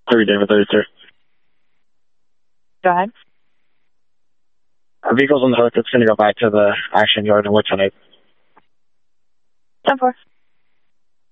Every day with 33. Go ahead. A vehicle's on the hook. It's going to go back to the action yard in Woodson 8. 10-4.